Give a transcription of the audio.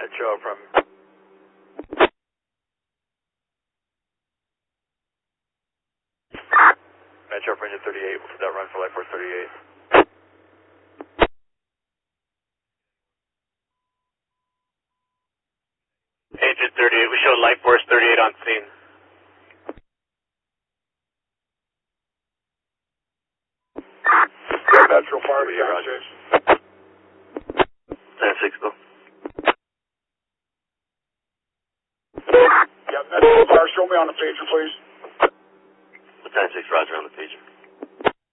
Metro from... Metro from Engine 38, for that run for Light Force 38. Engine 38, we showed Light Force 38 on scene. Metro Fire, Roger. 10-6, go. Yeah, Metro Fire, show me on the pager, please. 10-6, Roger, on the pager.